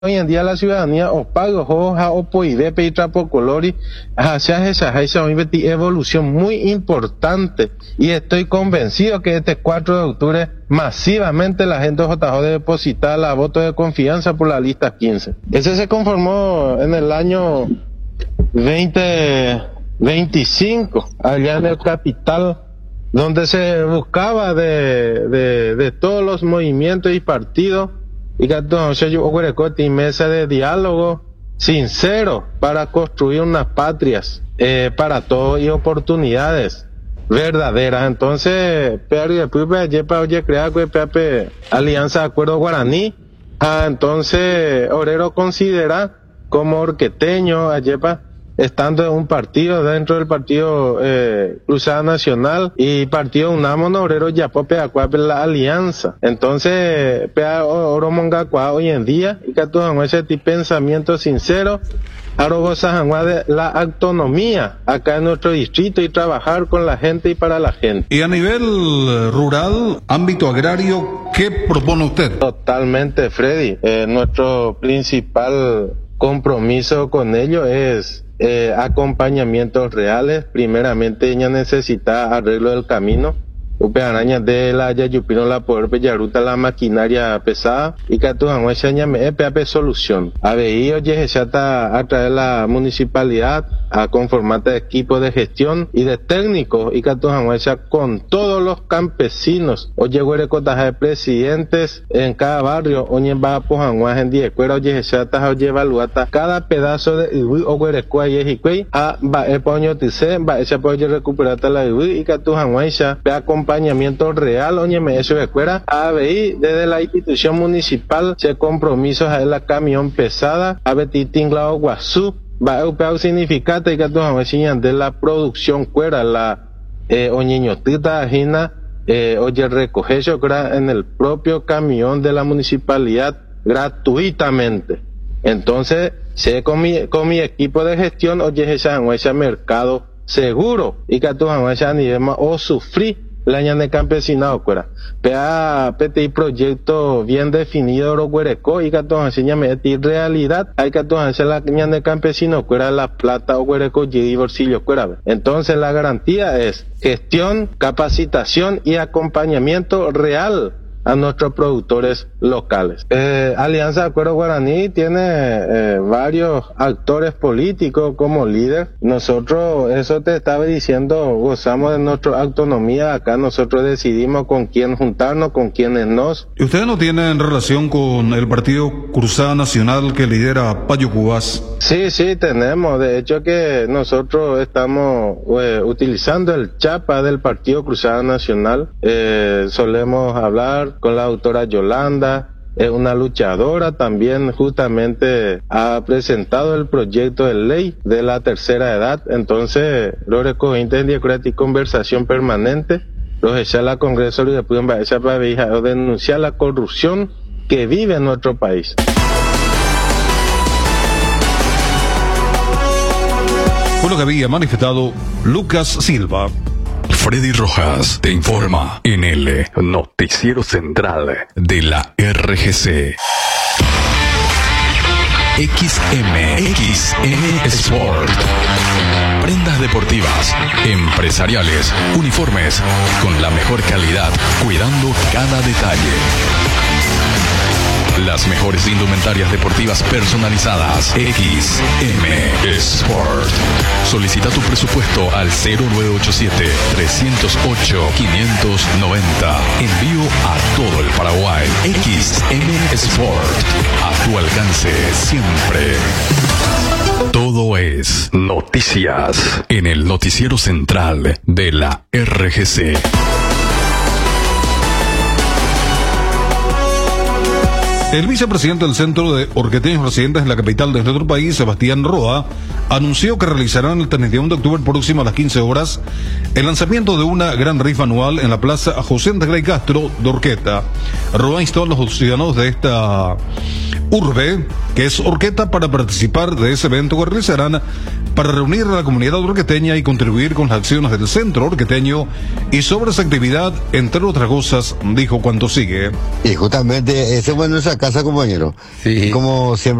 Hoy en día la ciudadanía o paga o opoide y trapocolori hacia esa evolución muy importante, y estoy convencido que este 4 de octubre masivamente la gente de JJ debe depositar la voto de confianza por la lista 15. Ese se conformó en el año 2025 allá en el capital, donde se buscaba de todos los movimientos y partidos y que entonces yo mesa de diálogo sincero para construir unas patrias para todos y oportunidades verdaderas. Entonces alianza de acuerdo guaraní, entonces Orero considera como orqueteño ayepa estando en un partido dentro del partido Cruzada Nacional y partido UNAMO Orero Yapope Acuape la alianza. Entonces Oromongacua hoy en día y que todo ese pensamiento sincero de la autonomía acá en nuestro distrito y trabajar con la gente y para la gente. Y a nivel rural, ámbito agrario, ¿qué propone usted? Totalmente, Freddy. Nuestro principal compromiso con ello es acompañamientos reales. Primeramente ella necesita arreglo del camino, araña de la Yayupino la poder Pellaruta la maquinaria pesada y que tu me solución. Oye, a través de la municipalidad a conformar equipo de gestión y de técnicos y que tu con todos los campesinos. Oye, de presidentes en cada barrio, oye, va a pojanguas en 10 cuero, oye, evaluata cada pedazo de o a va el poño tice, va ese apoyo recuperar la y que tu acompañamiento real, oye, me eso recuerda ABI desde la institución municipal se compromisos a la camión pesada a Betitinglao Guazú va a significar que tu de la producción cuera la oñeñotita ajena oye recoger yo en el propio camión de la municipalidad gratuitamente. Entonces sé con mi equipo de gestión oye ese mercado seguro y que tu a nivel o sufrir la ñane campesinado cuera pea PTI proyecto bien definido oro cuereco y que tu enseñame realidad hay que tu la ñane campesino cuera la plata o cuereco y bolsillo cuera. Entonces la garantía es gestión, capacitación y acompañamiento real a nuestros productores locales. Alianza de Acuerdo Guaraní tiene varios actores políticos como líder. Nosotros, eso te estaba diciendo, gozamos de nuestra autonomía. Acá nosotros decidimos con quién juntarnos, con quiénes no. ¿Y ustedes no tienen relación con el partido Cruzada Nacional que lidera Payo Cubas? Sí, tenemos. De hecho que nosotros estamos utilizando el chapa del partido Cruzada Nacional. Solemos hablar con la doctora Yolanda, es una luchadora también, justamente ha presentado el proyecto de ley de la tercera edad. Entonces lo recogiente de conversación permanente, los echa la Congreso y después para denunciar la corrupción que vive en nuestro país. Fue lo que había manifestado Lucas Silva. Freddy Rojas te informa en el Noticiero Central de la RGC. XM Sport. Prendas deportivas, empresariales, uniformes, con la mejor calidad, cuidando cada detalle. Las mejores indumentarias deportivas personalizadas. XM Sport. Solicita tu presupuesto al 0987-308-590. Envío a todo el Paraguay. XM Sport. A tu alcance siempre. Todo es noticias en el Noticiero Central de la RGC. El vicepresidente del Centro de Orqueteños Residentes en la capital de nuestro país, Sebastián Roa, anunció que realizarán el 31 de octubre próximo a las 15 horas el lanzamiento de una gran rifa anual en la Plaza José Andrés Castro de Orqueta. Roa instó a los ciudadanos de esta urbe que es Orqueta, para participar de ese evento que realizarán para reunir a la comunidad orqueteña y contribuir con las acciones del centro orqueteño. Y sobre esa actividad, entre otras cosas, dijo cuanto sigue. Y justamente ese fue nuestra casa, compañero. Sí. Como siempre